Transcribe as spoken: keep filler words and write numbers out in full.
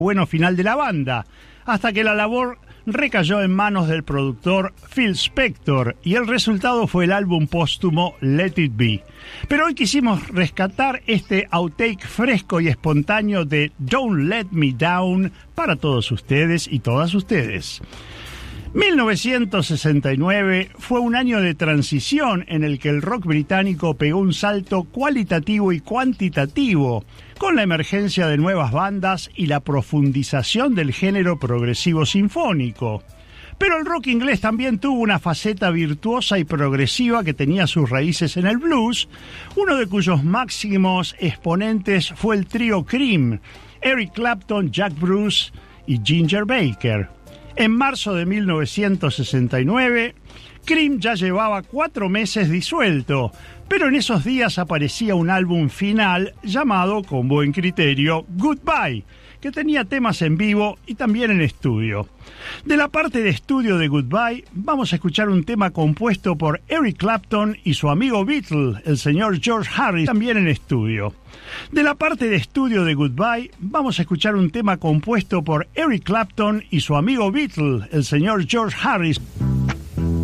bueno final de la banda, hasta que la labor recayó en manos del productor Phil Spector y el resultado fue el álbum póstumo Let It Be. Pero hoy quisimos rescatar este outtake fresco y espontáneo de Don't Let Me Down para todos ustedes y todas ustedes. mil novecientos sesenta y nueve fue un año de transición en el que el rock británico pegó un salto cualitativo y cuantitativo con la emergencia de nuevas bandas y la profundización del género progresivo sinfónico. Pero el rock inglés también tuvo una faceta virtuosa y progresiva que tenía sus raíces en el blues, uno de cuyos máximos exponentes fue el trío Cream, Eric Clapton, Jack Bruce y Ginger Baker. En marzo de mil novecientos sesenta y nueve, Cream ya llevaba cuatro meses disuelto, pero en esos días aparecía un álbum final llamado, con buen criterio, Goodbye, que tenía temas en vivo y también en estudio. De la parte de estudio de Goodbye, vamos a escuchar un tema compuesto por Eric Clapton y su amigo Beatle, el señor George Harris, también en estudio. De la parte de estudio de Goodbye, vamos a escuchar un tema compuesto por Eric Clapton y su amigo Beatle, el señor George Harris.